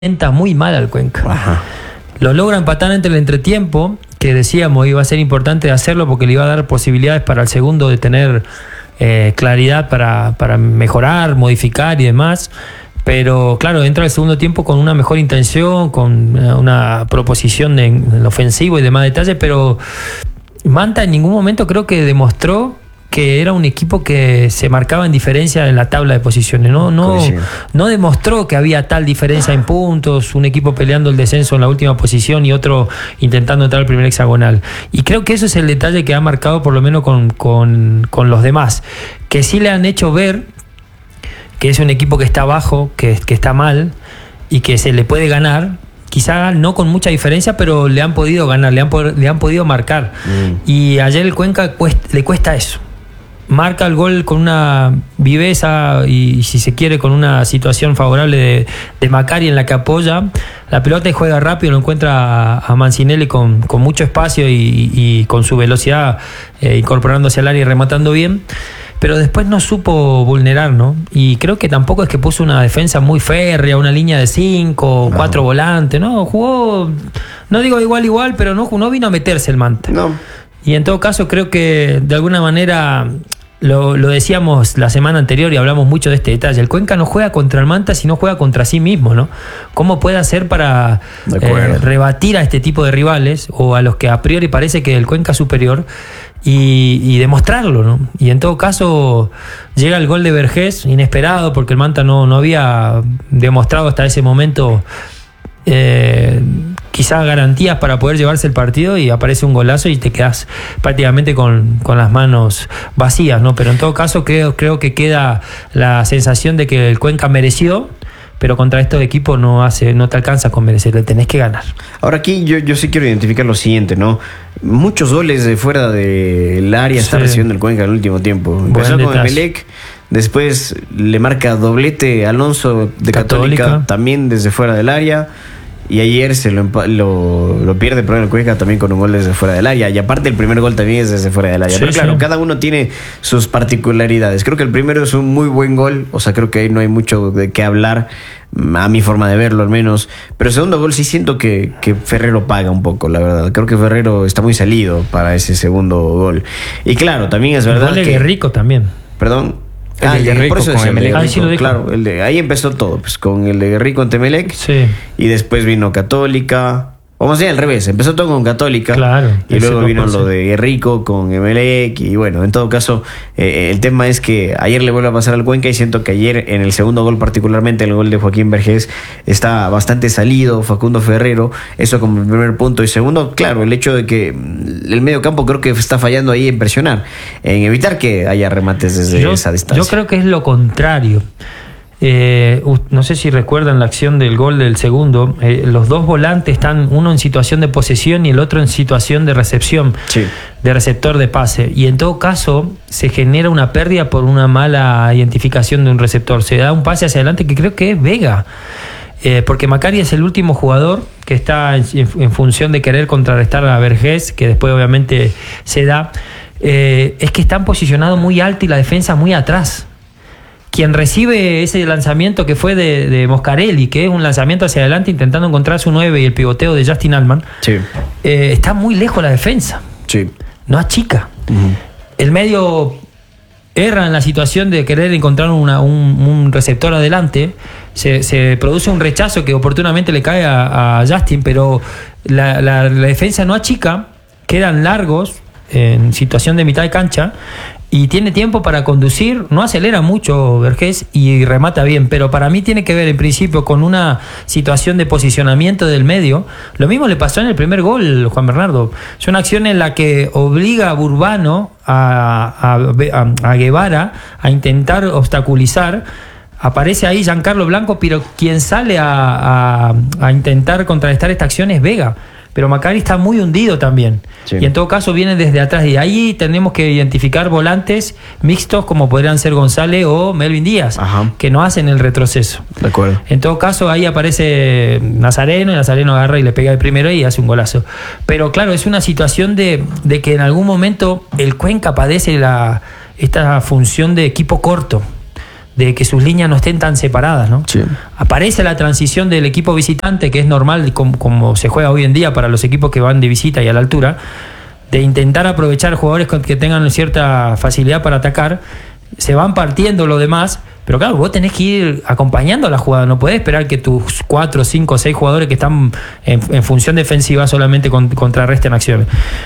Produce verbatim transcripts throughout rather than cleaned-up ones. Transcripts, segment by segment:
Sienta muy mal al Cuenca. Ajá. Lo logra empatar entre el entretiempo, que decíamos iba a ser importante hacerlo porque le iba a dar posibilidades para el segundo de tener eh, claridad para, para mejorar, modificar y demás. Pero claro, entra el segundo tiempo con una mejor intención, con una proposición en, en ofensivo y demás detalles, pero Manta en ningún momento creo que demostró que era un equipo que se marcaba en diferencia en la tabla de posiciones. No, no, no demostró que había tal diferencia en puntos, un equipo peleando el descenso en la última posición y otro intentando entrar al primer hexagonal. Y creo que eso es el detalle que ha marcado por lo menos con, con, con los demás, que sí le han hecho ver que es un equipo que está abajo, que, que está mal y que se le puede ganar. Quizá no con mucha diferencia, pero le han podido ganar, le han, le han podido marcar. Mm. Y ayer el Cuenca cuesta, le cuesta eso. Marca el gol con una viveza y, y si se quiere con una situación favorable de, de Macari en la que apoya la pelota y juega rápido, lo encuentra a, a Mancinelli con, con mucho espacio y, y con su velocidad eh, incorporándose al área y rematando bien, pero después no supo vulnerar, ¿no? Y creo que tampoco es que puso una defensa muy férrea, una línea de cinco, no. cuatro volantes, ¿no? Jugó, no digo igual igual, pero no, no vino a meterse el Manta. No. Y en todo caso creo que de alguna manera Lo, lo decíamos la semana anterior y hablamos mucho de este detalle. El Cuenca no juega contra el Manta, sino juega contra sí mismo, ¿no? ¿Cómo puede hacer para eh, rebatir a este tipo de rivales o a los que a priori parece que el Cuenca es superior y, y demostrarlo, ¿no? Y en todo caso llega el gol de Vergés, inesperado, porque el Manta no, no había demostrado hasta ese momento eh, quizás garantías para poder llevarse el partido, y aparece un golazo y te quedas prácticamente con, con las manos vacías, ¿no? Pero en todo caso creo, creo que queda la sensación de que el Cuenca mereció, pero contra estos equipos no hace, no te alcanza con merecer, le tenés que ganar. Ahora aquí yo, yo sí quiero identificar lo siguiente, ¿no? Muchos goles de fuera del área sí. está recibiendo el Cuenca en el último tiempo. Empezó con Emelec, después le marca doblete Alonso de Católica, Católica también desde fuera del área. Y ayer se lo, lo, lo pierde pero el Cuenca también con un gol desde fuera del área. Y aparte el primer gol también es desde fuera del área. Sí, pero claro, sí. cada uno tiene sus particularidades. Creo que el primero es un muy buen gol. O sea, creo que ahí no hay mucho de qué hablar, a mi forma de verlo al menos. Pero el segundo gol sí siento que, que Ferrero paga un poco, la verdad. Creo que Ferrero está muy salido para ese segundo gol. Y claro, también es verdad el gol que... de Rico también. Perdón. Ah, el de Rico con Emelec. Ah, sí lo dijo. Claro, el de, ahí empezó todo, pues con el de Rico ante Emelec. Sí. Y después vino Católica. Vamos a decir al revés, empezó todo con Católica. Claro. Y luego vino lo de Rico con Emelec. Y bueno, en todo caso, eh, el tema es que ayer le vuelve a pasar al Cuenca y siento que ayer en el segundo gol, particularmente el gol de Joaquín Vergés, está bastante salido Facundo Ferrero. Eso como el primer punto. Y segundo, claro, el hecho de que el medio campo creo que está fallando ahí en presionar, en evitar que haya remates desde yo, esa distancia. Yo creo que es lo contrario. Eh, no sé si recuerdan la acción del gol del segundo. Eh, los dos volantes están, uno en situación de posesión y el otro en situación de recepción, sí. de receptor de pase. Y en todo caso se genera una pérdida por una mala identificación de un receptor. Se da un pase hacia adelante que creo que es Vega. Eh, porque Macari es el último jugador que está en, en función de querer contrarrestar a Vergés, que después obviamente se da. Eh, es que están posicionados muy alto y la defensa muy atrás. Quien recibe ese lanzamiento que fue de, de Moscarelli, que es un lanzamiento hacia adelante intentando encontrar su nueve, y el pivoteo de Justin Allman, sí. eh, está muy lejos la defensa. Sí. No achica. Uh-huh. El medio erra en la situación de querer encontrar una, un, un receptor adelante. Se, se produce un rechazo que oportunamente le cae a, a Justin, pero la, la, la defensa no achica, quedan largos en situación de mitad de cancha. Y tiene tiempo para conducir, no acelera mucho Vergés y remata bien, pero para mí tiene que ver en principio con una situación de posicionamiento del medio. Lo mismo le pasó en el primer gol, Juan Bernardo. Es una acción en la que obliga a Burbano, a, a, a, a Guevara, a intentar obstaculizar. Aparece ahí Giancarlo Blanco, pero quien sale a, a, a intentar contrarrestar esta acción es Vega. Pero Macari está muy hundido también. Sí. Y en todo caso viene desde atrás. Y ahí tenemos que identificar volantes mixtos como podrían ser González o Melvin Díaz, Ajá. que no hacen el retroceso. De acuerdo. En todo caso ahí aparece Nazareno y Nazareno agarra y le pega el primero y hace un golazo. Pero claro, es una situación de, de que en algún momento el Cuenca padece la, esta función de equipo corto. de que sus líneas no estén tan separadas, ¿no? Sí. Aparece la transición del equipo visitante, que es normal como, como se juega hoy en día para los equipos que van de visita y a la altura, de intentar aprovechar jugadores que tengan cierta facilidad para atacar. Se van partiendo lo demás, pero claro, vos tenés que ir acompañando a la jugada, no podés esperar que tus cuatro, cinco, seis jugadores que están en, en función defensiva solamente con, contrarresten acciones.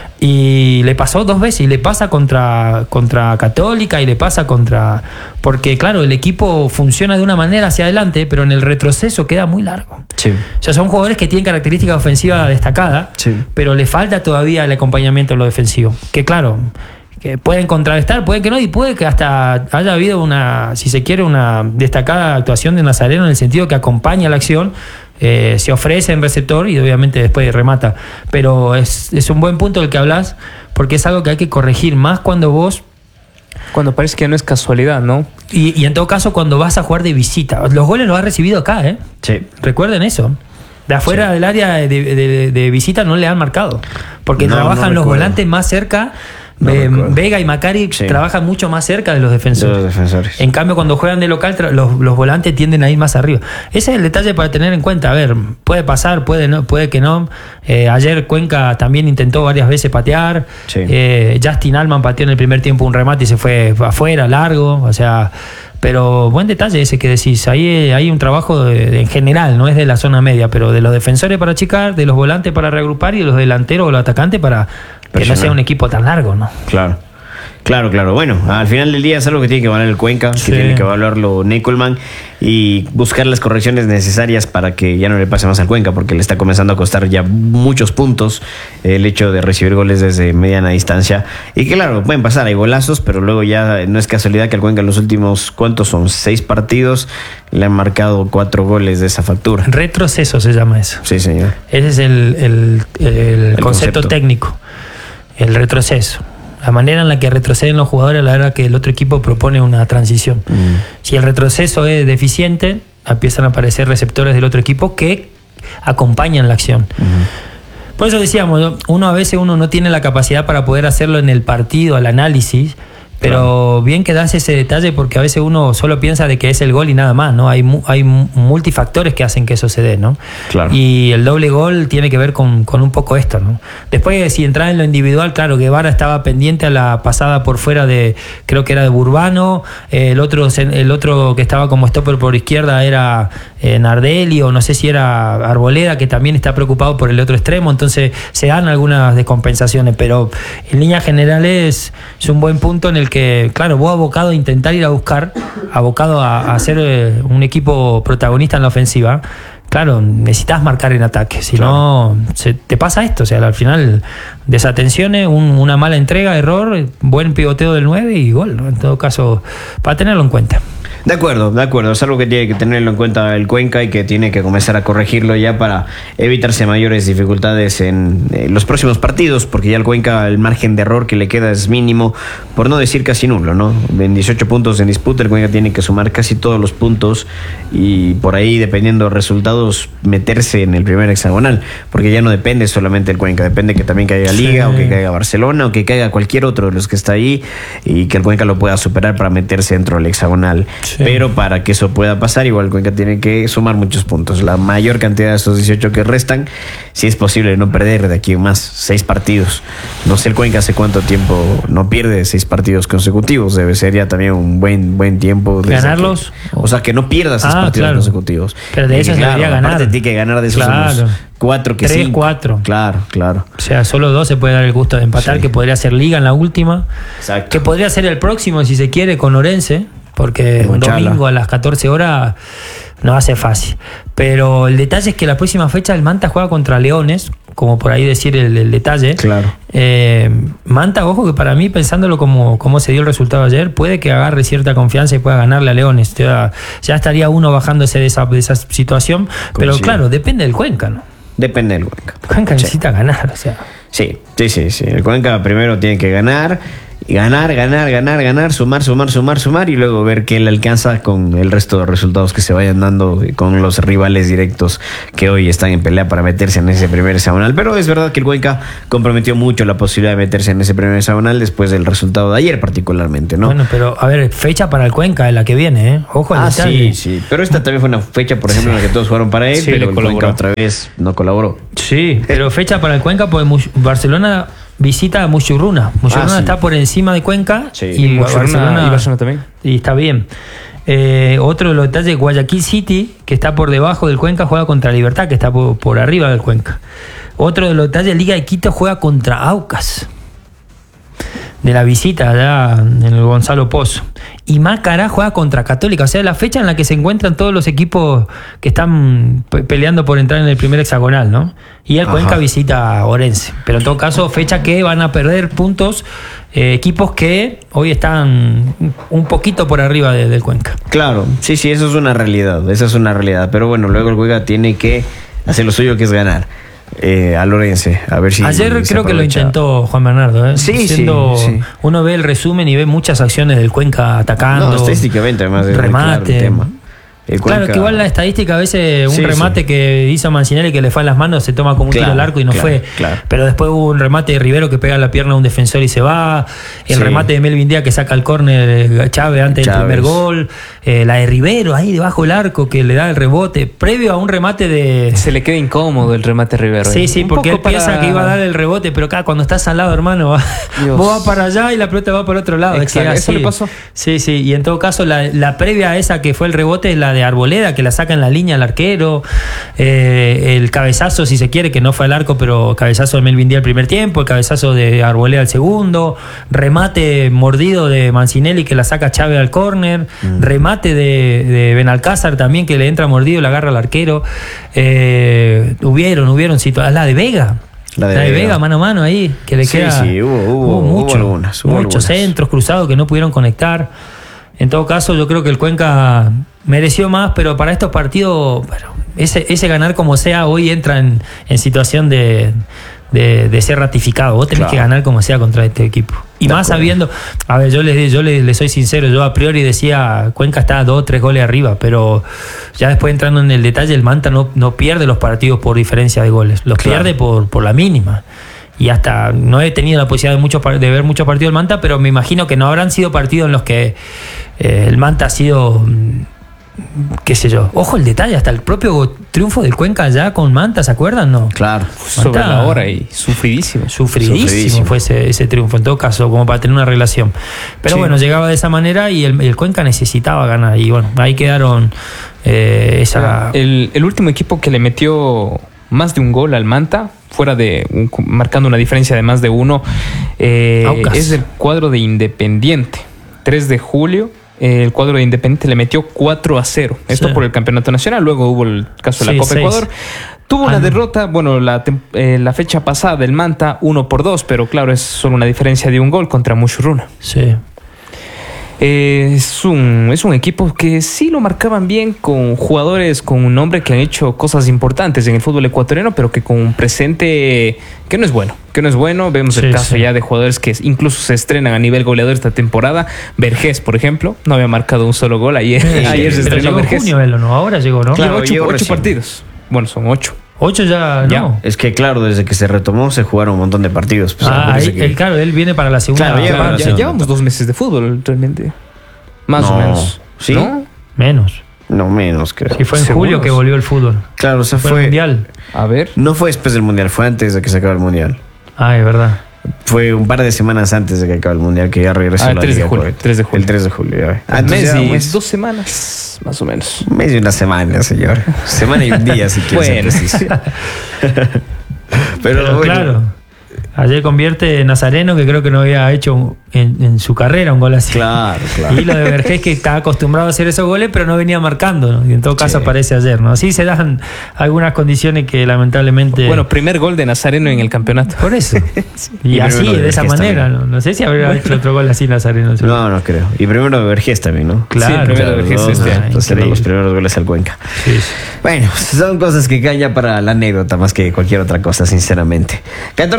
Y le pasó dos veces, y le pasa contra, contra Católica, y le pasa contra... Porque claro, el equipo funciona de una manera hacia adelante, pero en el retroceso queda muy largo. Sí. O sea, son jugadores que tienen características ofensivas destacadas, sí, pero le falta todavía el acompañamiento en lo defensivo. Que claro... que pueden contrarrestar, puede que no, y puede que hasta haya habido una, si se quiere, una destacada actuación de Nazareno en el sentido que acompaña la acción, eh, se ofrece en receptor y obviamente después remata. Pero es, es un buen punto el que hablas, porque es algo que hay que corregir más cuando vos... Cuando parece que no es casualidad, ¿no? Y, y en todo caso cuando vas a jugar de visita. Los goles los has recibido acá, ¿eh? Sí. Recuerden eso. De afuera, sí, del área de, de, de visita no le han marcado. Porque no, trabajan no los volantes más cerca. No eh, Vega y Macari, sí, trabajan mucho más cerca de los defensores. De los defensores. En cambio, cuando juegan de local, los, los volantes tienden a ir más arriba. Ese es el detalle para tener en cuenta. A ver, puede pasar, puede, no, puede que no. Eh, ayer Cuenca también intentó varias veces patear. Sí. Eh, Justin Allman pateó en el primer tiempo un remate y se fue afuera, largo. O sea... Pero buen detalle ese que decís, ahí hay un trabajo de, de, en general, no es de la zona media, pero de los defensores para achicar, de los volantes para reagrupar y de los delanteros o los atacantes para que no sea un equipo tan largo, ¿no? Claro. Claro, claro. Bueno, al final del día es algo que tiene que evaluar el Cuenca, sí, que tiene que evaluarlo Neckelmann y buscar las correcciones necesarias para que ya no le pase más al Cuenca, porque le está comenzando a costar ya muchos puntos el hecho de recibir goles desde mediana distancia. Y que claro, pueden pasar, hay golazos, pero luego ya no es casualidad que al Cuenca en los últimos, ¿cuántos son? Seis partidos le han marcado cuatro goles de esa factura. Retroceso se llama eso. Sí, señor. Ese es el, el, el, el, el concepto, concepto técnico, el retroceso. La manera en la que retroceden los jugadores a la hora que el otro equipo propone una transición. Mm. Si el retroceso es deficiente, empiezan a aparecer receptores del otro equipo que acompañan la acción. Mm. Por eso decíamos, uno a veces uno no tiene la capacidad para poder hacerlo en el partido, al análisis, pero claro, bien que das ese detalle porque a veces uno solo piensa de que es el gol y nada más, ¿no? Hay, hay multifactores que hacen que eso se dé, ¿no? Claro. Y el doble gol tiene que ver con, con un poco esto, ¿no? Después, si entras en lo individual, claro, Guevara estaba pendiente a la pasada por fuera de, creo que era de Burbano, eh, el otro el otro que estaba como stopper por izquierda era eh, Nardelli, o no sé si era Arboleda, que también está preocupado por el otro extremo, entonces se dan algunas descompensaciones, pero en líneas generales es un buen punto en el que, claro, vos abocado a intentar ir a buscar, abocado a, a ser eh, un equipo protagonista en la ofensiva, claro, necesitas marcar en ataque, si claro, no se, te pasa esto, o sea, al final desatenciones, un, una mala entrega, error, buen pivoteo del nueve y gol, ¿no? En todo caso, para tenerlo en cuenta. De acuerdo, de acuerdo. Es algo que tiene que tenerlo en cuenta el Cuenca y que tiene que comenzar a corregirlo ya para evitarse mayores dificultades en eh, los próximos partidos, porque ya el Cuenca, el margen de error que le queda es mínimo, por no decir casi nulo, ¿no? En dieciocho puntos en disputa, el Cuenca tiene que sumar casi todos los puntos y por ahí, dependiendo de resultados, meterse en el primer hexagonal, porque ya no depende solamente del Cuenca, depende que también caiga Liga, sí, o que caiga Barcelona, o que caiga cualquier otro de los que está ahí y que el Cuenca lo pueda superar para meterse dentro del hexagonal. Sí. Pero para que eso pueda pasar, igual Cuenca tiene que sumar muchos puntos, la mayor cantidad de esos dieciocho que restan, si es posible no perder de aquí en más seis partidos. No sé el Cuenca hace cuánto tiempo no pierde seis partidos consecutivos, debe ser ya también un buen buen tiempo. ¿Ganarlos? Que, o sea, que no pierdas seis ah, partidos claro, consecutivos. Pero de eso se debería ganar. Aparte tiene que ganar de esos claro, cuatro que tres, cinco. cuatro. Claro, claro. O sea, solo dos se puede dar el gusto de empatar, sí, que podría ser Liga en la última. Exacto. Que podría ser el próximo, si se quiere, con Orense. Porque un domingo a las catorce horas no hace fácil. Pero el detalle es que la próxima fecha el Manta juega contra Leones, como por ahí decir el, el detalle. Claro. Eh, Manta, ojo que para mí, pensándolo como, como se dio el resultado ayer, puede que agarre cierta confianza y pueda ganarle a Leones. Ya, ya estaría uno bajándose de esa, de esa situación. Pero sí, claro, depende del Cuenca, ¿no? Depende del Cuenca. Cuenca necesita sí, ganar, o sea. Sí, sí, sí, sí. El Cuenca primero tiene que ganar. ganar, ganar, ganar, ganar, sumar, sumar, sumar, sumar y luego ver qué le alcanza con el resto de resultados que se vayan dando con los rivales directos que hoy están en pelea para meterse en ese primer hexagonal. Pero es verdad que el Cuenca comprometió mucho la posibilidad de meterse en ese primer hexagonal después del resultado de ayer particularmente, ¿no? Bueno, pero a ver, fecha para el Cuenca es la que viene, ¿eh? Ojo al Ah, detalle. sí, sí. Pero esta también fue una fecha, por ejemplo, en la que todos jugaron para él, Sí, pero le el colaboró. Cuenca otra vez no colaboró. Sí, pero fecha para el Cuenca, pues Mu- Barcelona visita a Muchurruna. Muchurruna Ah, sí. está por encima de Cuenca Sí. y, Y Barcelona, Barcelona, y Barcelona también. y está bien. Eh, otro de los detalles, Guayaquil City, que está por debajo del Cuenca, juega contra Libertad, que está por, por arriba del Cuenca. Otro de los detalles, Liga de Quito juega contra Aucas, de la visita allá en el Gonzalo Pozo. Y Macará juega contra Católica, o sea, la fecha en la que se encuentran todos los equipos que están pe- peleando por entrar en el primer hexagonal, ¿no? Y el Ajá. Cuenca visita a Orense. Pero en todo caso, fecha que van a perder puntos eh, equipos que hoy están un poquito por arriba de- del Cuenca. Claro, sí, sí, eso es una realidad, esa es una realidad. Pero bueno, luego el Cuenca tiene que hacer lo suyo, que es ganar eh, a Lorense. A ver si Ayer se creo que lo aprovecha. intentó Juan Bernardo. ¿eh? Sí, sí, Siendo- sí. Uno ve el resumen y ve muchas acciones del Cuenca atacando. No, estadísticamente además es muy claro el remate. tema. El Claro, Cuenca- que igual la estadística a veces un Sí, remate sí. que hizo Mancinelli que le fue a las manos se toma como un Claro, tiro al arco y no claro, fue. claro. Pero después hubo un remate de Rivero que pega en la pierna a un defensor y se va. El Sí. remate de Melvin Díaz que saca el córner Chávez antes Chávez. del primer gol. Eh, la de Rivero ahí debajo del arco que le da el rebote. Previo a un remate de. Se le queda incómodo el remate Rivero. Sí, ¿eh? sí, Un porque él poco piensa para- que iba a dar el rebote, pero acá cuando estás al lado, hermano, va- Dios. vos vas para allá y la pelota va para otro lado. Es que Exacto, es eso así. le pasó. Sí, sí, y en todo caso, la, la previa a esa que fue el rebote es la de Arboleda, que la saca en la línea el arquero. Eh, el cabezazo, si se quiere, que no fue al arco, pero cabezazo de Melvin Díaz el primer tiempo, el cabezazo de Arboleda el segundo, remate mordido de Mancinelli que la saca Chávez al córner, Mm. remate de, de Benalcázar también que le entra mordido y la agarra al arquero. Eh, hubieron, hubieron situaciones. La de Vega. La La de de, Vega. Vega, mano a mano ahí, que le Sí, queda. sí, hubo- hubo- hubo mucho, algunas, hubo muchos algunas. centros cruzados que no pudieron conectar. En todo caso, yo creo que el Cuenca mereció más, pero para estos partidos, bueno, ese, ese ganar como sea, hoy entra en, en situación de, de, de ser ratificado. Vos tenés Claro. que ganar como sea contra este equipo. Y De más acuerdo. sabiendo, a ver, yo les, yo les, les soy sincero, yo a priori decía, Cuenca está dos o tres goles arriba, pero ya después entrando en el detalle, el Manta no, no pierde los partidos por diferencia de goles, los Claro. pierde por, por la mínima. Y hasta no he tenido la posibilidad de, muchos, par- de ver muchos partidos del Manta, pero me imagino que no habrán sido partidos en los que eh, el Manta ha sido, mm, qué sé yo. Ojo el detalle, hasta el propio triunfo del Cuenca ya con Manta, ¿se acuerdan? No. Claro. Sobre Manta- la hora y sufridísimo. Sufridísimo, Sufridísimo. fue ese, ese triunfo, en todo caso, como para tener una relación. Pero Sí. bueno, llegaba de esa manera y el, el Cuenca necesitaba ganar. Y bueno, ahí quedaron eh, esa. El, el último equipo que le metió más de un gol al Manta, fuera de un- marcando una diferencia de más de uno, eh, Aucas. es el cuadro de Independiente. tres de julio, eh, el cuadro de Independiente le metió cuatro a cero. Esto Sí. por el campeonato nacional. Luego hubo el caso de la Sí, Copa seis. Ecuador. Tuvo Ah, una no. derrota, bueno, la, tem- eh, la fecha pasada del Manta, uno por dos, pero claro, es solo una diferencia de un gol contra Muchurruna. Sí. Eh, es, un, es un equipo que sí lo marcaban bien, con jugadores con un nombre que han hecho cosas importantes en el fútbol ecuatoriano, pero que con un presente que no es bueno. Que no es bueno. Vemos Sí, el caso sí. ya de jugadores que incluso se estrenan a nivel goleador esta temporada. Vergés, por ejemplo, no había marcado un solo gol. Ayer, Sí, ayer se pero estrenó llegó en Vergés. junio, él, ¿o no? Ahora llegó, ¿no? Claro, Lleva ocho, llegó ocho recién. partidos. Bueno, son ocho. Ocho ya, Ya. no. Es que claro, desde que se retomó se jugaron un montón de partidos. Pues, Ah, acuérdense ahí- que- el, claro, él viene para la segunda Claro, lleva- Claro, parte. ya sí. llevamos dos meses de fútbol, realmente. Más o No. menos. ¿Sí? ¿No? Menos. No, menos creo. Sí, fue en ¿Seguros? julio que volvió el fútbol. Claro, o sea, Fue, el fue... mundial. A ver. No fue después del Mundial, fue antes de que se acabe el Mundial. Ah, es verdad. Fue un par de semanas antes de que acabe el Mundial que ya regresó Ah, el la tres de Liga julio, Correcta. tres de julio. El tres de julio, ya ve. Ah, Un entonces mes ya y un mes. dos semanas, más o menos. Un mes y una semana, señor. Semana y un día, si quieres ser Bueno. preciso. Pero, Pero bueno, claro, ayer convierte Nazareno, que creo que no había hecho en, en su carrera un gol así. Claro, claro. Y lo de Vergés, que estaba acostumbrado a hacer esos goles, pero no venía marcando, ¿no? Y en todo caso Sí. aparece ayer, ¿no? Así se dan algunas condiciones que lamentablemente. Bueno, primer gol de Nazareno en el campeonato. por eso. Y, Y así, primero de de esa Vergés manera, también. ¿no? No sé si habría hecho otro gol así Nazareno. No, no creo. Y primero de Vergés también, ¿no? Claro, Sí, primero Claro, de Vergés los dos, este año. haciendo Increíble. los primeros goles al Cuenca. Sí, sí. Bueno, son cosas que caen ya para la anécdota más que cualquier otra cosa, sinceramente. catorce con trece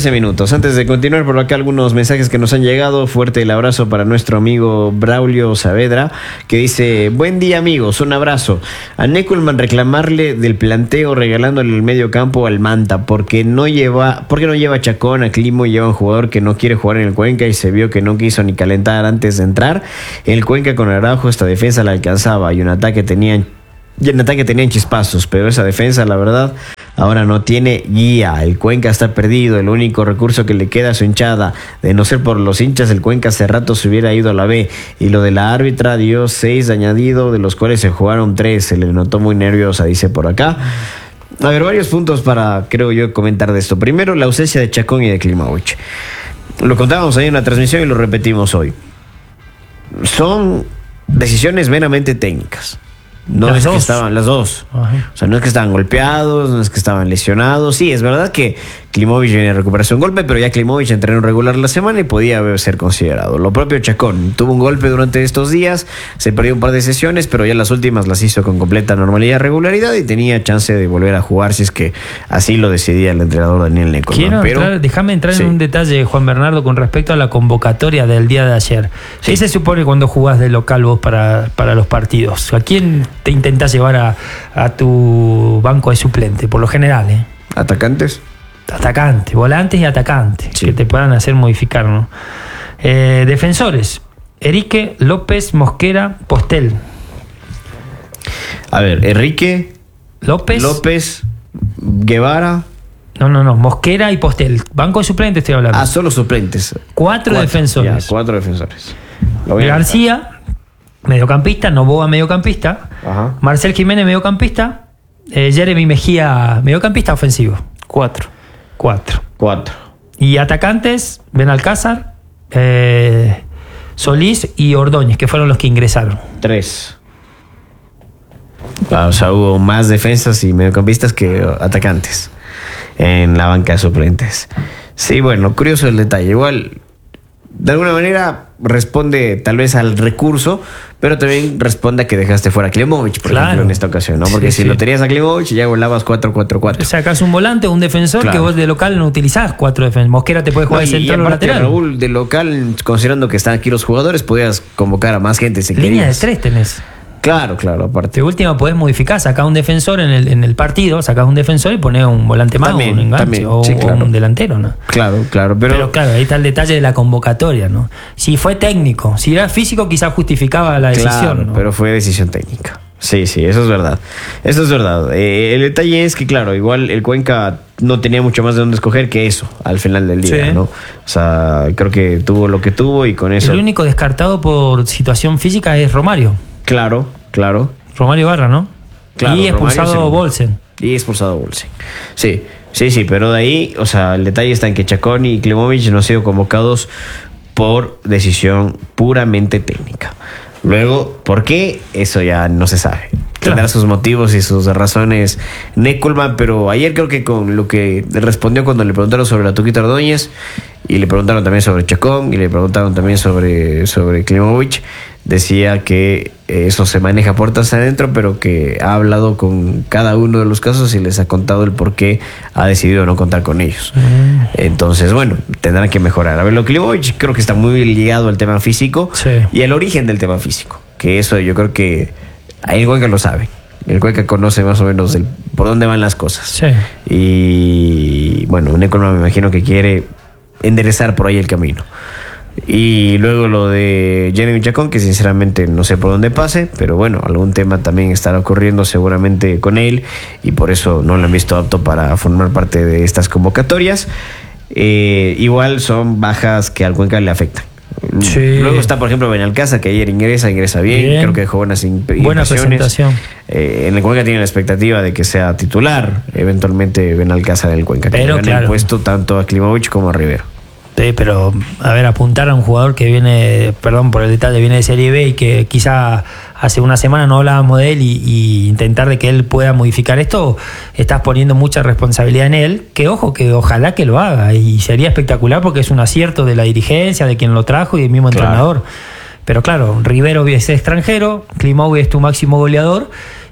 trece minutos. Antes de continuar por acá algunos mensajes que nos han llegado. Fuerte el abrazo para nuestro amigo Braulio Saavedra, que dice: buen día amigos, un abrazo. A Neckelman reclamarle del planteo regalándole el medio campo al Manta, porque no lleva, porque no lleva Chacón, a Climo y lleva un jugador que no quiere jugar en el Cuenca y se vio que no quiso ni calentar antes de entrar. En el Cuenca con Araujo esta defensa la alcanzaba y un ataque tenían Y en ataque tenían chispazos, pero esa defensa, la verdad, ahora no tiene guía. El Cuenca está perdido. El único recurso que le queda a su hinchada. De no ser por los hinchas, el Cuenca hace rato se hubiera ido a la B. Y lo de la árbitra dio seis añadidos, de los cuales se jugaron tres. Se le notó muy nerviosa, dice por acá. A ver, varios puntos para, creo yo, comentar de esto. Primero, la ausencia de Chacón y de Klimovich. Lo contábamos ahí en la transmisión y lo repetimos hoy. Son decisiones meramente técnicas. No las es dos. que estaban las dos. Ajá. O sea, no es que estaban golpeados, no es que estaban lesionados. Sí, es verdad que Klimovich viene a recuperarse un golpe, pero ya Klimovich entrenó regular la semana y podía ser considerado. Lo propio Chacón tuvo un golpe durante estos días, se perdió un par de sesiones, pero ya las últimas las hizo con completa normalidad, regularidad y tenía chance de volver a jugar si es que así lo decidía el entrenador Daniel Neckelman. Quiero pero, entrar, déjame entrar sí. en un detalle, Juan Bernardo, con respecto a la convocatoria del día de ayer. Sí. ¿Qué se supone cuando jugás de local vos para, para los partidos? ¿A quién te intentás llevar a, a tu banco de suplente? Por lo general, ¿eh? ¿Atacantes? Atacantes, volantes y atacantes, Sí. que te puedan hacer modificar, ¿no? Eh, defensores: Erique, López, Mosquera, Postel. A ver, Enrique, López. López, Guevara. No, no, no. Mosquera y Postel. Banco de suplente estoy hablando. Ah, solo suplentes. Cuatro, defensores. Ya, cuatro defensores. Lo voy a García, mediocampista. Novoa, mediocampista. Ajá. Marcel Jiménez, mediocampista. Eh, Jeremy Mejía, mediocampista ofensivo. Cuatro. Cuatro. Cuatro. Y atacantes: Benalcázar, eh, Solís y Ordóñez, que fueron los que ingresaron. Tres. Ah, o sea, hubo más defensas y mediocampistas que atacantes en la banca de suplentes. Sí, bueno, curioso el detalle. Igual, de alguna manera responde tal vez al recurso, pero también responde a que dejaste fuera a Klimovich, por Claro. ejemplo, en esta ocasión, ¿no? Porque Sí, si sí. lo tenías a Klimovich ya volabas cuatro cuatro cuatro. Sacás un volante o un defensor, Claro. que vos de local no utilizás cuatro defensores. Mosquera te puede jugar No, de y, y central o aparte, lateral. Raúl, de local, considerando que están aquí los jugadores, podías convocar a más gente si Línea de querías. tres tenés. Claro, claro, aparte. De última podés modificar, sacás un defensor en el, en el partido, sacás un defensor y ponés un volante más También, o un enganche también, o, sí, o claro. un delantero, ¿no? Claro, claro, pero... Pero, claro, ahí está el detalle de la convocatoria, ¿no? Si fue técnico, si era físico, quizás justificaba la decisión, Claro, ¿no? pero fue decisión técnica. Sí, sí, eso es verdad. Eso es verdad. Eh, el detalle es que, claro, igual el Cuenca no tenía mucho más de dónde escoger que eso al final del día, Sí. ¿no? O sea, creo que tuvo lo que tuvo y con eso... El único descartado por situación física es Romario. Claro, claro. Romario Barra, ¿no? Claro, y expulsado Romario se- Bolsen. Y expulsado Bolsen. Sí, sí, sí, pero de ahí, o sea, el detalle está en que Chacón y Klimovich no han sido convocados por decisión puramente técnica. Luego, ¿por qué? Eso ya no se sabe. Tendrá Claro. sus motivos y sus razones Neckelman, pero ayer creo que con lo que respondió cuando le preguntaron sobre la Tuquita Ordóñez y le preguntaron también sobre Chacón y le preguntaron también sobre, sobre Klimovich, decía que eh, eso se maneja puertas adentro, pero que ha hablado con cada uno de los casos y les ha contado el por qué ha decidido no contar con ellos. Mm. Entonces, bueno, tendrán que mejorar. A ver, lo Klimovich creo que está muy ligado al tema físico Sí. y al origen del tema físico, que eso yo creo que ahí el Cuenca lo sabe. El Cuenca conoce más o menos el, por dónde van las cosas. Sí. Y bueno, Neckelman me imagino que quiere enderezar por ahí el camino. Y luego lo de Jeremy Chacón, que sinceramente no sé por dónde pase, pero bueno, algún tema también estará ocurriendo seguramente con él y por eso no lo han visto apto para formar parte de estas convocatorias. Eh, igual son bajas que al Cuenca le afectan. Sí. Luego está, por ejemplo, Benalcázar, que ayer ingresa, ingresa bien, Bien. creo que dejó buenas imp- Buena impresiones. presentación. Eh, en el Cuenca tiene la expectativa de que sea titular, eventualmente Benalcázar en el Cuenca, que Pero, le gane claro. el puesto tanto a Klimovich como a Rivero. Sí, pero, a ver, apuntar a un jugador que viene, perdón por el detalle, viene de Serie B y que quizá hace una semana no hablábamos de él y, y intentar de que él pueda modificar esto, estás poniendo mucha responsabilidad en él, que ojo, que ojalá que lo haga y sería espectacular porque es un acierto de la dirigencia, de quien lo trajo y del mismo Claro. entrenador. Pero claro, Rivero es extranjero, Klimovich es tu máximo goleador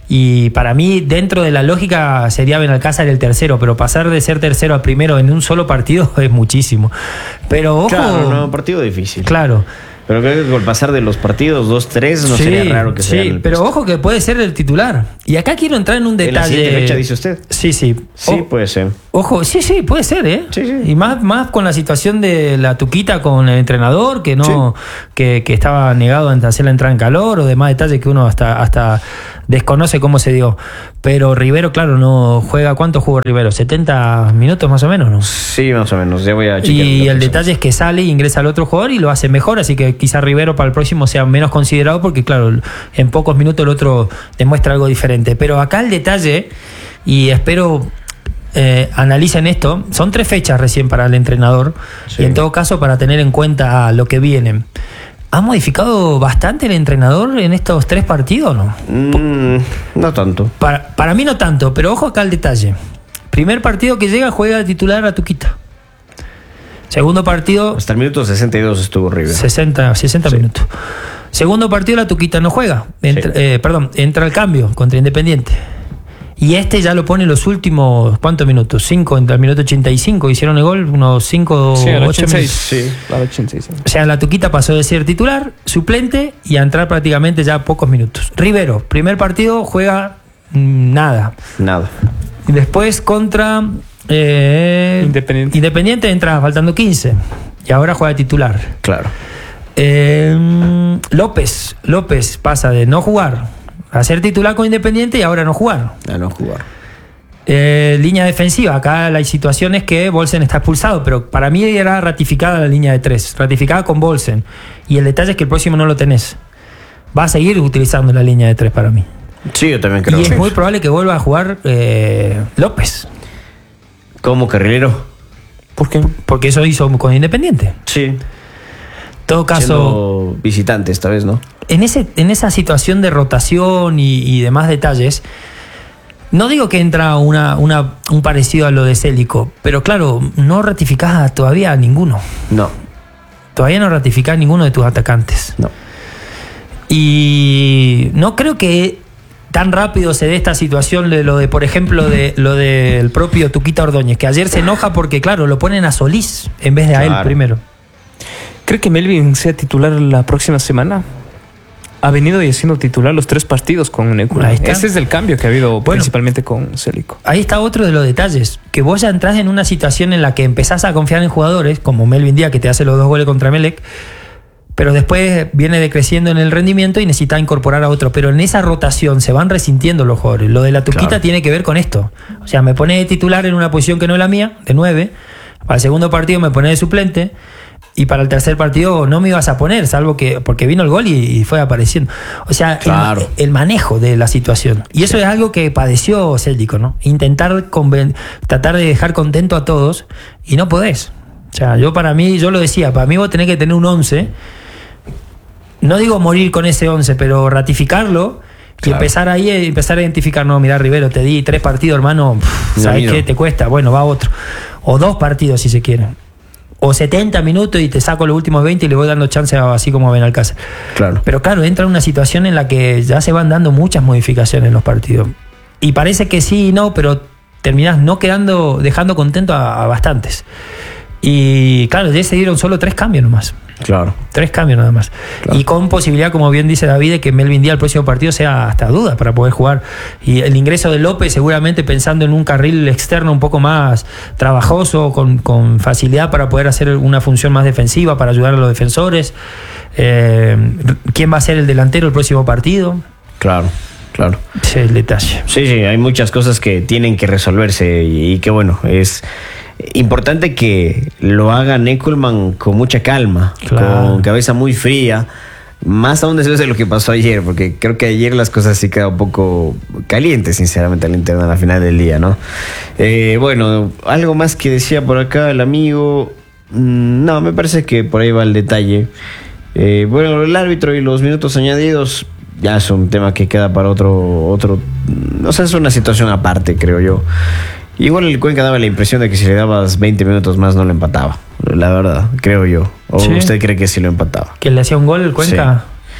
Y para mí, dentro de la lógica, sería Benalcázar el tercero, pero pasar de ser tercero a primero en un solo partido es muchísimo. Pero ojo. Claro, no, partido difícil. Claro. Pero creo que con el pasar de los partidos dos tres no sí, sería raro que sí, sea. Sí, pero puesto. Ojo que puede ser el titular. Y acá quiero entrar en un detalle. ¿En la siguiente fecha dice usted? Sí, sí. Sí, o, puede ser. Ojo, sí, sí, puede ser, ¿eh? Sí, sí. Y más, más con la situación de la Tuquita con el entrenador, que no, sí. que, que estaba negado a hacer la entrada en calor, o demás detalles que uno hasta, hasta desconoce cómo se dio. Pero Rivero, claro, no juega. ¿Cuánto jugó Rivero? ¿setenta minutos más o menos, no? Sí, más o menos. Ya voy a chequear. Y el detalle es que sale y ingresa al otro jugador y lo hace mejor, así que quizá Rivero para el próximo sea menos considerado porque, claro, en pocos minutos el otro demuestra algo diferente. Pero acá el detalle, y espero eh, analicen esto, son tres fechas recién para el entrenador, sí. Y en todo caso para tener en cuenta lo que viene. ¿Ha modificado bastante el entrenador en estos tres partidos, no? Mm, no tanto. Para, para mí no tanto, pero ojo acá el detalle. Primer partido que llega, juega de titular a Tuquita. Segundo partido... Hasta el minuto sesenta y dos estuvo River. sesenta, sesenta sí. minutos. Segundo partido, la Tuquita no juega. Entra, sí. eh, perdón, entra al cambio contra Independiente. Y este ya lo pone en los últimos, ¿cuántos minutos? cinco, entre el minuto ochenta y cinco hicieron el gol, unos cinco, sí, ocho minutos. Sí, la ochenta y seis. O sea, la Tuquita pasó de ser titular, suplente y a entrar prácticamente ya pocos minutos. Rivero, primer partido, juega mmm, nada. Nada. Y después contra eh, Independiente. Independiente entra faltando quince. Y ahora juega de titular. Claro. Eh, López, López pasa de no jugar a ser titular con Independiente y ahora no jugar. A no jugar. Eh, línea defensiva. Acá la situación es que Bolsen está expulsado, pero para mí era ratificada la línea de tres. Ratificada con Bolsen. Y el detalle es que el próximo no lo tenés. Va a seguir utilizando la línea de tres para mí. Sí, yo también creo. Y es muy probable que vuelva a jugar eh, López. ¿Como carrilero? ¿Por qué? Porque eso hizo con Independiente. Sí. En todo caso... Siendo visitante esta vez, ¿no? En, ese, en esa situación de rotación y, y demás detalles, no digo que entra una, una, un parecido a lo de Célico, pero claro, no ratificás todavía a ninguno. No. Todavía no ratificás a ninguno de tus atacantes. No. Y no creo que tan rápido se dé esta situación de lo de, por ejemplo, de lo del propio Tuquita Ordóñez, que ayer se enoja porque, claro, lo ponen a Solís en vez de a claro. él primero. ¿Cree que Melvin sea titular la próxima semana? Ha venido y siendo titular los tres partidos con Necula. Ese es el cambio que ha habido bueno, principalmente con Célico. Ahí está otro de los detalles, que vos ya entrás en una situación en la que empezás a confiar en jugadores, como Melvin Díaz, que te hace los dos goles contra Melec, pero después viene decreciendo en el rendimiento y necesita incorporar a otro. Pero en esa rotación se van resintiendo los jugadores. Lo de la Tuquita claro. tiene que ver con esto. O sea, me pone de titular en una posición que no es la mía, de nueve. Para el segundo partido me pone de suplente. Y para el tercer partido no me ibas a poner, salvo que porque vino el gol y, y fue apareciendo. O sea, claro. el, el manejo de la situación. Y eso sí. es algo que padeció Célico, ¿no? Intentar conven- tratar de dejar contento a todos y no podés. O sea, yo para mí, yo lo decía, para mí vos tenés que tener un once. No digo morir con ese once, pero ratificarlo y claro. empezar ahí, empezar a identificar, no, mirá, Rivero, te di tres partidos, hermano, pff, ¿sabes no, qué? Te cuesta, bueno, va otro. O dos partidos si se quiere. O setenta minutos y te saco los últimos veinte y le voy dando chance así como a Benalcázar. Claro. Pero claro, entra en una situación en la que ya se van dando muchas modificaciones en los partidos. Y parece que sí y no, pero terminás no quedando, dejando contento a, a bastantes. Y claro, ya se dieron solo tres cambios nomás. Claro. Tres cambios nada más. Claro. Y con posibilidad, como bien dice David, de que Melvin Díaz el próximo partido sea hasta duda para poder jugar. Y el ingreso de López, seguramente pensando en un carril externo un poco más trabajoso, con, con facilidad para poder hacer una función más defensiva, para ayudar a los defensores. Eh, ¿Quién va a ser el delantero el próximo partido? Claro. Claro. Ese es el detalle. Sí, sí, hay muchas cosas que tienen que resolverse y, y que bueno, es importante que lo haga Neckelman con mucha calma, claro. con cabeza muy fría, más aún después de lo que pasó ayer, porque creo que ayer las cosas sí quedaron un poco calientes, sinceramente, al interno a la final del día, ¿no? Eh, bueno, algo más que decía por acá el amigo, no, me parece que por ahí va el detalle. Eh, bueno, el árbitro y los minutos añadidos ya es un tema que queda para otro, otro, o sea, es una situación aparte, creo yo. Igual el Cuenca daba la impresión de que si le dabas veinte minutos más no lo empataba, la verdad, creo yo. ¿O sí. usted cree que sí lo empataba? ¿Que le hacía un gol el Cuenca?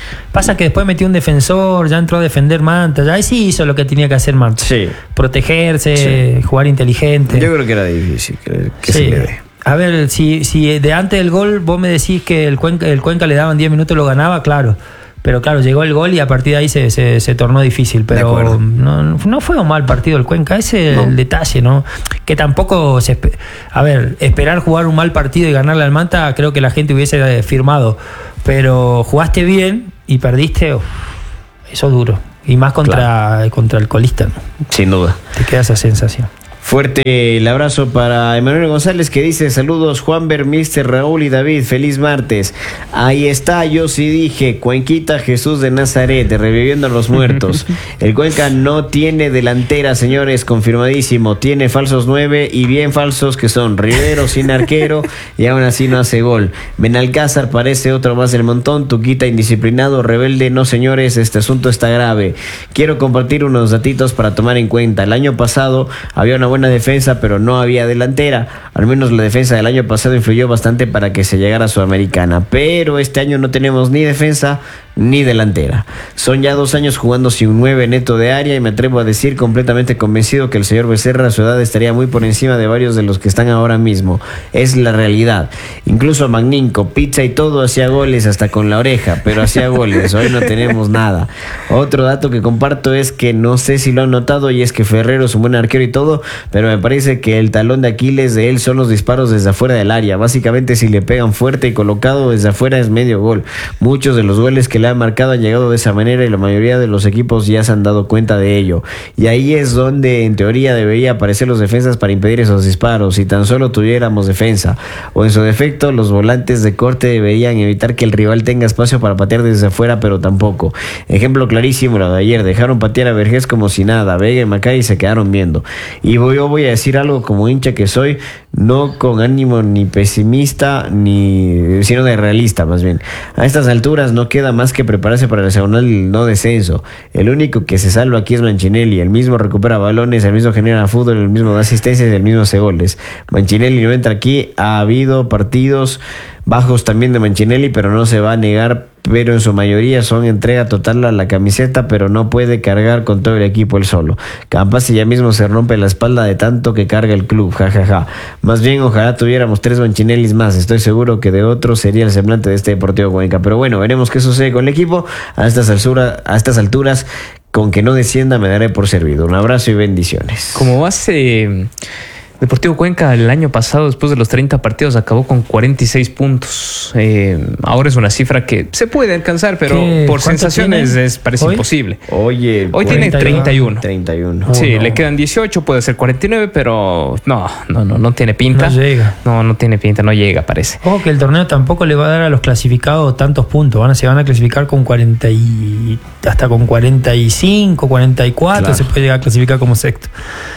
Pasa que después metió un defensor, ya entró a defender Manta, ya ahí sí hizo lo que tenía que hacer Manta. Sí. Protegerse, sí. Jugar inteligente. Yo creo que era difícil que, que sí. se le dé. A ver, si, si de antes del gol vos me decís que el Cuenca, el Cuenca le daban diez minutos y lo ganaba, claro. Pero claro, llegó el gol y a partir de ahí se, se, se tornó difícil. Pero no, no fue un mal partido el Cuenca, ese es no. el detalle, ¿no? Que tampoco se... A ver, esperar jugar un mal partido y ganarle al Manta, creo que la gente hubiese firmado. Pero jugaste bien y perdiste, uf, eso es duro. Y más contra, claro. contra el colista, ¿no? Sin duda. Te queda esa sensación. Fuerte el abrazo para Emanuel González que dice: saludos Juanber, mister Raúl y David, feliz martes. Ahí está, yo sí dije, Cuenquita Jesús de Nazaret, reviviendo a los muertos. El Cuenca no tiene delantera, señores, confirmadísimo. Tiene falsos nueve y bien falsos que son Rivero sin arquero y aún así no hace gol. Benalcázar parece otro más del montón. Tuquita indisciplinado, rebelde. No, señores, este asunto está grave. Quiero compartir unos datitos para tomar en cuenta. El año pasado había una buena defensa, pero no había delantera. Al menos la defensa del año pasado influyó bastante para que se llegara a Sudamericana, pero este año no tenemos ni defensa ni delantera. Son ya dos años jugando sin un nueve neto de área y me atrevo a decir completamente convencido que el señor Becerra a su edad estaría muy por encima de varios de los que están ahora mismo. Es la realidad. Incluso Magninco, pizza y todo hacía goles hasta con la oreja, pero hacía goles. Hoy no tenemos nada. Otro dato que comparto es que no sé si lo han notado y es que Ferrero es un buen arquero y todo, pero me parece que el talón de Aquiles de él son los disparos desde afuera del área. Básicamente si le pegan fuerte y colocado desde afuera es medio gol. Muchos de los goles que le han marcado han llegado de esa manera y la mayoría de los equipos ya se han dado cuenta de ello. Y ahí es donde en teoría debería aparecer los defensas para impedir esos disparos. Si tan solo tuviéramos defensa, o en su defecto los volantes de corte deberían evitar que el rival tenga espacio para patear desde afuera, pero tampoco. Ejemplo clarísimo lo de ayer, dejaron patear a Vergés como si nada, Vega y Macay se quedaron viendo. Y voy, yo voy a decir algo como hincha que soy, no con ánimo ni pesimista, ni sino de realista más bien. A estas alturas no queda más que prepararse para el hexagonal no descenso. El único que se salva aquí es Manchinelli. El mismo recupera balones, el mismo genera fútbol, el mismo da asistencias y el mismo hace goles. Manchinelli no entra aquí. Ha habido partidos bajos también de Manchinelli, pero no se va a negar, pero en su mayoría son entrega total a la camiseta, pero no puede cargar con todo el equipo él solo. Capaz ya mismo se rompe la espalda de tanto que carga el club, jajaja. Ja, ja. Más bien ojalá tuviéramos tres Manchinellis más, estoy seguro que de otro sería el semblante de este Deportivo Cuenca, pero bueno, veremos qué sucede con el equipo. A estas alturas, a estas alturas con que no descienda me daré por servido. Un abrazo y bendiciones. Como base... Eh... Deportivo Cuenca el año pasado, después de los treinta partidos, acabó con cuarenta y seis puntos. Eh, ahora es una cifra que se puede alcanzar, pero por sensaciones es, parece ¿Hoy? imposible. Oye, hoy tiene treinta y uno. treinta y uno. Sí, oh, no. Le quedan dieciocho, puede ser cuarenta y nueve, pero no, no, no, no tiene pinta. No llega. No, no tiene pinta, no llega, parece. Ojo que el torneo tampoco le va a dar a los clasificados tantos puntos. Van a, se van a clasificar con cuarenta y hasta con cuarenta y cinco, cuarenta y cuatro, claro. Se puede llegar a clasificar como sexto.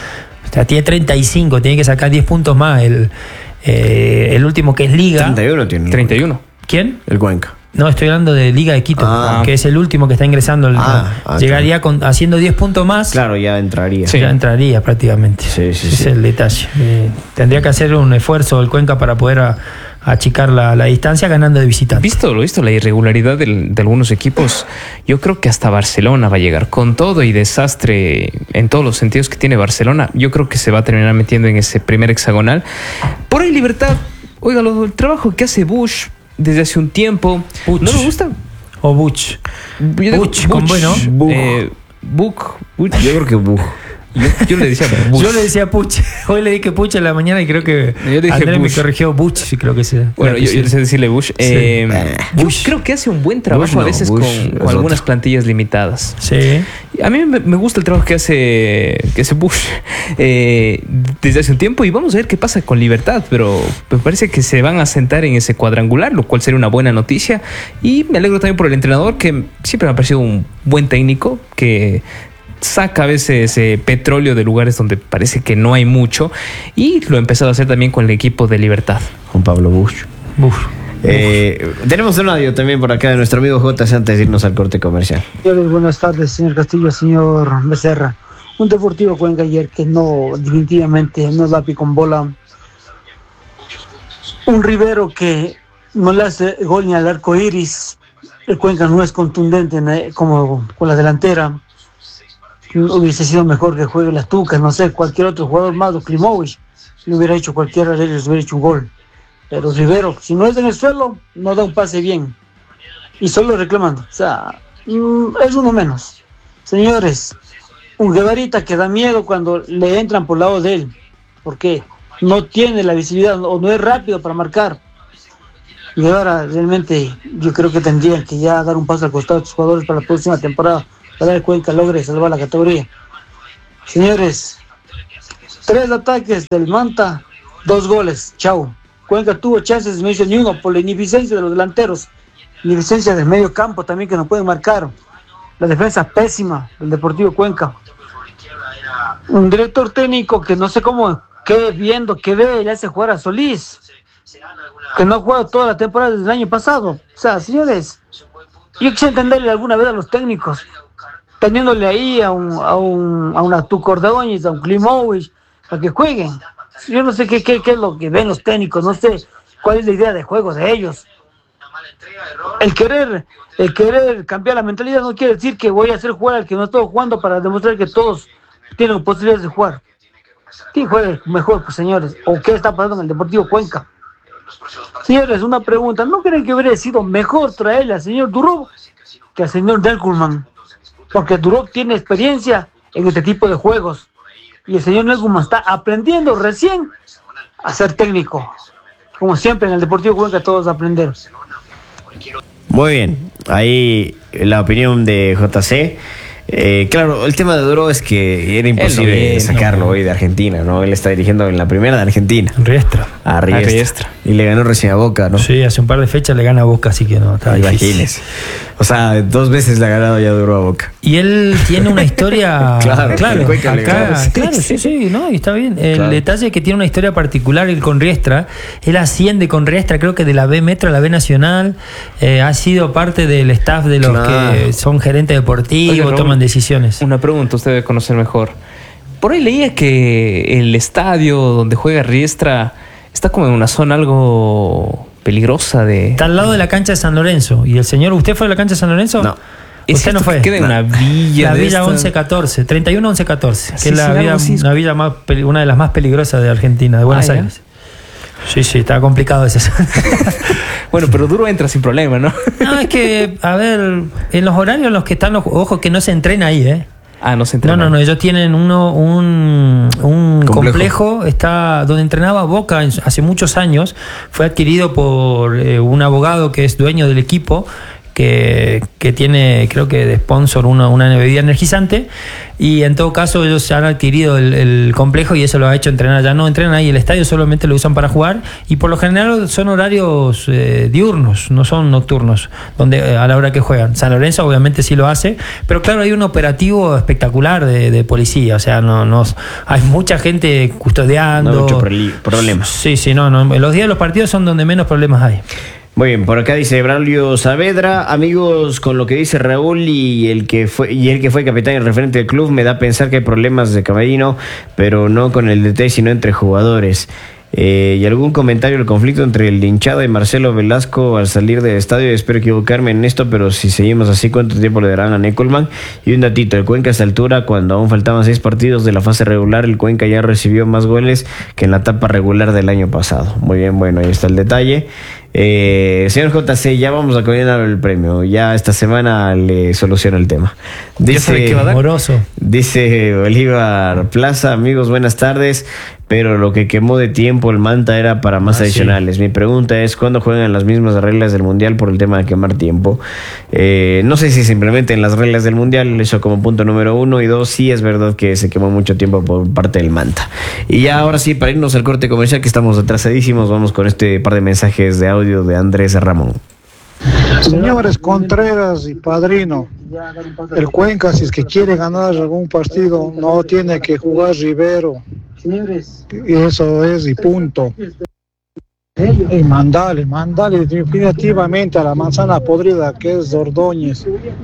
O sea, tiene treinta y cinco, tiene que sacar diez puntos más. El, eh, el último que es Liga. treinta y uno tiene. treinta y uno. ¿Quién? El Cuenca. No, estoy hablando de Liga de Quito, ah. que es el último que está ingresando. El, ah, ah, llegaría con, haciendo diez puntos más. Claro, ya entraría. Sí. Ya entraría prácticamente. Sí, sí, Ese sí. es el detalle. Eh, tendría que hacer un esfuerzo el Cuenca para poder a, achicar la, la distancia ganando de visitante. Visto lo visto, la irregularidad del, de algunos equipos, yo creo que hasta Barcelona va a llegar con todo y desastre en todos los sentidos que tiene Barcelona. Yo creo que se va a terminar metiendo en ese primer hexagonal. Por ahí Libertad, oiga, lo, el trabajo que hace Bush desde hace un tiempo, Buch. ¿no me gusta? O Buch. Buch, con bueno. Buch. Eh, Buch. Buch. Yo creo que Buch. Yo, yo le decía Buch. Yo le decía Puch. Hoy le dije Puch en la mañana y creo que yo dije Andrés Bush. me corrigió Buch, creo que sea. Bueno, yo, yo sé decirle Bush. Sí. Eh, Bush. Bush creo que hace un buen trabajo Bush no, a veces Bush con, con es algunas otro. plantillas limitadas. Sí. A mí me, me gusta el trabajo que hace, que hace Bush eh, desde hace un tiempo y vamos a ver qué pasa con Libertad, pero me parece que se van a sentar en ese cuadrangular, lo cual sería una buena noticia y me alegro también por el entrenador que siempre me ha parecido un buen técnico que saca a veces eh, petróleo de lugares donde parece que no hay mucho y lo ha empezado a hacer también con el equipo de Libertad. Juan Pablo Bush. Bush. Eh, tenemos un audio también por acá de nuestro amigo J C antes de irnos al corte comercial. Buenas tardes, señor Castillo, señor Becerra. Un Deportivo Cuenca ayer que no, definitivamente no da pico con bola. Un Rivero que no le hace gol ni al arco iris. el Cuenca no es contundente en, como con la delantera. Hubiese sido mejor que juegue las Tucas, no sé, cualquier otro jugador más, o Klimovic, le hubiera hecho cualquiera de ellos, hubiera hecho un gol. Pero Rivero, si no es en el suelo, no da un pase bien. Y solo reclamando, o sea, es uno menos. Señores, un Guevarita que da miedo cuando le entran por el lado de él, porque no tiene la visibilidad o no es rápido para marcar. Y ahora realmente yo creo que tendrían que ya dar un paso al costado de sus jugadores para la próxima temporada, para que Cuenca logre salvar la categoría. Señores, tres ataques del Manta, dos goles, chao. Cuenca tuvo chances, no hizo ni uno por la ineficiencia de los delanteros, ineficiencia del medio campo también que no pueden marcar. La defensa pésima del Deportivo Cuenca. Un director técnico que no sé cómo, qué viendo, qué ve, le hace jugar a Solís, que no ha jugado toda la temporada desde el año pasado. O sea, señores, yo quisiera entenderle alguna vez a los técnicos, teniéndole ahí a un a un a una Tuco Ordóñez, a un Klimovic, para que jueguen. Yo no sé qué, qué, qué es lo que ven los técnicos, no sé cuál es la idea de juego de ellos. El querer, el querer cambiar la mentalidad no quiere decir que voy a hacer jugar al que no estoy jugando para demostrar que todos tienen posibilidades de jugar. ¿Quién juega mejor, pues, señores? ¿O qué está pasando en el Deportivo Cuenca? Señores, una pregunta. ¿No creen que hubiera sido mejor traerle al señor Durov que al señor Nelkulman? Porque Durov tiene experiencia en este tipo de juegos. Y el señor Nelkulman está aprendiendo recién a ser técnico. Como siempre en el Deportivo Cuenca todos aprender. Muy bien, ahí la opinión de J C. Eh, claro, el tema de Duro es que era imposible viene, sacarlo no. hoy de Argentina, ¿no? Él está dirigiendo en la primera de Argentina. Riestra. A Riestra. A Riestra. Y le ganó recién a Boca, ¿no? Sí, hace un par de fechas le gana a Boca, así que no, está Imagínese. O sea, dos veces le ha ganado ya Duro a Boca. Y él tiene una historia... claro, claro, acá, claro, claro, sí, sí, no, y está bien. El claro. detalle es que tiene una historia particular él con Riestra. Él asciende con Riestra, creo que de la B Metro a la B Nacional. Eh, ha sido parte del staff de los claro. que son gerentes deportivos, Oye, toman decisiones. Una pregunta, usted debe conocer mejor. Por ahí leía que el estadio donde juega Riestra está como en una zona algo peligrosa de... Está al lado de la cancha de San Lorenzo. ¿Y el señor, usted fue a la cancha de San Lorenzo? No. ¿Usted no fue? Queda en una villa. La de villa esta... once catorce, treinta y uno once catorce, que sí, es la sí, villa, así. una villa más, una de las más peligrosas de Argentina, de Buenos ah, Aires. Sí, sí, está complicado ese. Bueno, pero Duro entra sin problema, ¿no? No, es que, a ver, en los horarios en los que están los... Ojo, que no se entrena ahí, ¿eh? Ah, no se entrena. No, no, no, ellos tienen uno, un, un complejo. complejo, está donde entrenaba Boca en, hace muchos años, fue adquirido por eh, un abogado que es dueño del equipo, que, que tiene, creo que de sponsor, una, una bebida energizante, y en todo caso ellos han adquirido el, el complejo y eso lo ha hecho entrenar. Ya no entrenan ahí, el estadio solamente lo usan para jugar, y por lo general son horarios eh, diurnos, no son nocturnos, donde eh, a la hora que juegan. San Lorenzo obviamente sí lo hace, pero claro, hay un operativo espectacular de, de policía, o sea, no, no hay mucha gente custodiando. No hay mucho problema. Sí, sí, no, no, los días de los partidos son donde menos problemas hay. Muy bien, por acá dice Braulio Saavedra, amigos, con lo que dice Raúl y el que fue y el que fue capitán y referente del club, me da a pensar que hay problemas de camerino, pero no con el D T, sino entre jugadores. Eh, y algún comentario del conflicto entre el hinchada y Marcelo Velasco al salir del estadio. Espero equivocarme en esto, pero si seguimos así, ¿cuánto tiempo le darán a Neckelman? Y un datito, el Cuenca a esta altura, cuando aún faltaban seis partidos de la fase regular, el Cuenca ya recibió más goles que en la etapa regular del año pasado. Muy bien, bueno, ahí está el detalle. Eh, señor J C, ya vamos a coordinar el premio. Ya esta semana le soluciono el tema. Dice, Moroso. Dice Bolívar Plaza, amigos, buenas tardes. Pero lo que quemó de tiempo el Manta era para más ah, adicionales. Sí. Mi pregunta es, ¿cuándo juegan las mismas reglas del Mundial por el tema de quemar tiempo? Eh, no sé si se implementen las reglas del Mundial, eso como punto número uno. Y dos, sí es verdad que se quemó mucho tiempo por parte del Manta. Y ya ahora sí, para irnos al corte comercial, que estamos atrasadísimos, vamos con este par de mensajes de audio de Andrés Ramón. Señores Contreras y Padrino, el Cuenca, si es que quiere ganar algún partido, no tiene que jugar Rivero. Y eso es, y punto. Y mandale, mandale definitivamente a la manzana podrida que es Ordóñez.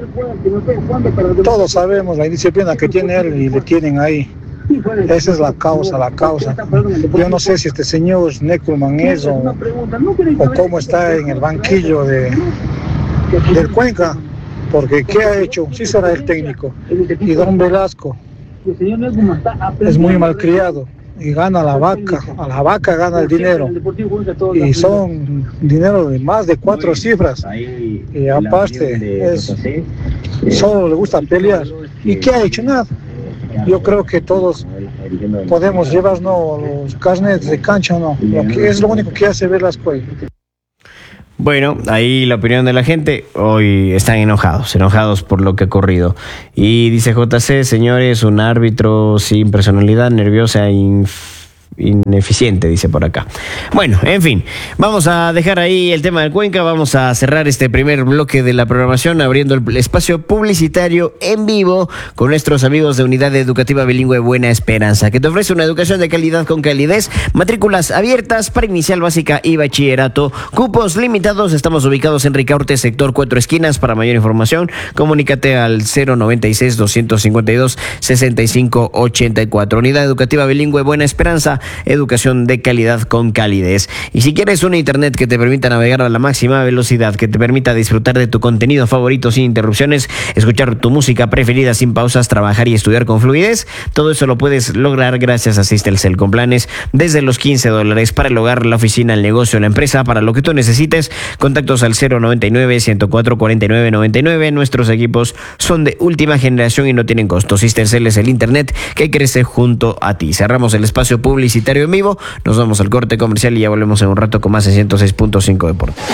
Todos sabemos la indisciplina que tiene él y le tienen ahí. Esa es la causa, la causa. Yo no sé si este señor Neckelman es o, o cómo está en el banquillo de, del Cuenca, porque ¿qué ha hecho? Sí será el técnico. Y don Velasco es muy malcriado y gana la vaca, a la vaca gana el dinero, y son dinero de más de cuatro cifras, y aparte es, solo le gusta pelear. ¿Y qué ha hecho? Nada. Yo creo que todos podemos llevarnos los carnets de cancha, no, lo que es lo único que hace Velasco. Bueno, ahí la opinión de la gente. Hoy están enojados, enojados por lo que ha ocurrido. Y dice J C, señores, un árbitro sin personalidad, nerviosa, inf ineficiente, dice por acá. Bueno, en fin, vamos a dejar ahí el tema del Cuenca, vamos a cerrar este primer bloque de la programación abriendo el espacio publicitario en vivo con nuestros amigos de Unidad Educativa Bilingüe Buena Esperanza, que te ofrece una educación de calidad con calidez, matrículas abiertas para inicial básica y bachillerato, cupos limitados. Estamos ubicados en Ricaurte, sector Cuatro Esquinas. Para mayor información, comunícate al cero noventa y seis, doscientos cincuenta y dos, sesenta y cinco ochenta y cuatro. Unidad Educativa Bilingüe Buena Esperanza, educación de calidad con calidez. Y si quieres un internet que te permita navegar a la máxima velocidad, que te permita disfrutar de tu contenido favorito sin interrupciones, escuchar tu música preferida sin pausas, trabajar y estudiar con fluidez, todo eso lo puedes lograr gracias a Systelcel, con planes desde los quince dólares para el hogar, la oficina, el negocio, la empresa, para lo que tú necesites. Contactos al cero noventa y nueve, ciento cuatro, cuarenta y nueve noventa y nueve. Nuestros equipos son de última generación y no tienen costo. Systelcel es el internet que crece junto a ti. Cerramos el espacio publicitario en vivo, nos vamos al corte comercial y ya volvemos en un rato con más en ciento seis punto cinco Deportes.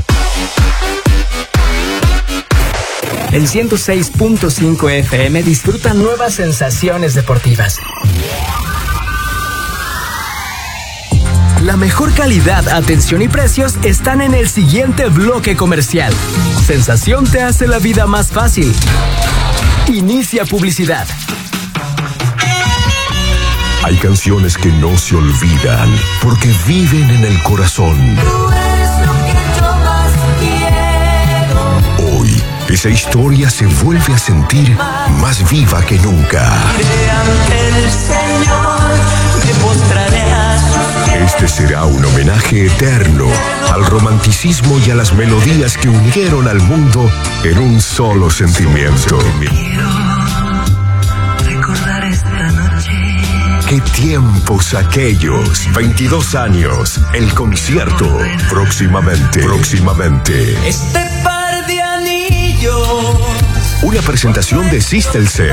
En ciento seis punto cinco F M disfruta nuevas sensaciones deportivas. La mejor calidad, atención y precios están en el siguiente bloque comercial. Sensación te hace la vida más fácil. Inicia publicidad. Hay canciones que no se olvidan porque viven en el corazón. Tú eres lo que yo más quiero. Hoy, esa historia se vuelve a sentir más viva que nunca. Iré ante el Señor, me postraré a sus pies. Este será un homenaje eterno al romanticismo y a las melodías que unieron al mundo en un solo sentimiento. Quiero recordar esta noche. ¡Qué tiempos aquellos! veintidós años, el concierto. Próximamente, próximamente. Este par de anillos. Una presentación de Systelcel,